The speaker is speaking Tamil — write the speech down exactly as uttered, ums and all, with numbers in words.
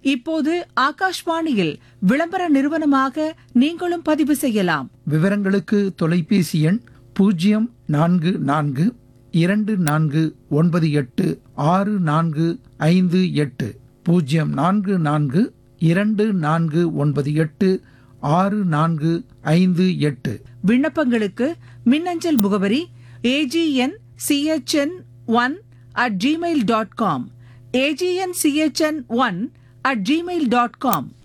இப்போது ஆகாஷ்வாணியில் விளம்பர நிறுவனமாக நீங்களும் பதிவு செய்யலாம். விவரங்களுக்கு தொலைபேசி எண் பூஜ்ஜியம் நான்கு நான்கு இரண்டு நான்கு ஒன்பது எட்டு ஆறு நான்கு ஐந்து எட்டு பூஜ்ஜியம் நான்கு நான்கு இரண்டு நான்கு ஒன்பது எட்டு ஆறு நான்கு ஐந்து எட்டு. விண்ணப்பங்களுக்கு மின்னஞ்சல் முகவரி AGN CHN one at Gmail dot com, AGN CHN one at Gmail dot com.